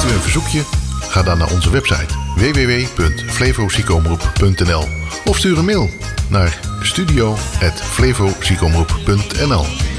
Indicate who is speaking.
Speaker 1: u een verzoekje? Ga dan naar onze website www.flevoziekenomroep.nl of stuur een mail naar studio@flevoziekenomroep.nl.